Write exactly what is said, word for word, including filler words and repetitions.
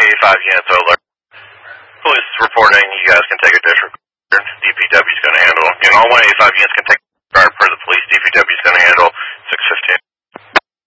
eighty-five units over. Police is reporting you guys can take a district. D P W is going to handle. You know, all one eighty-five units can take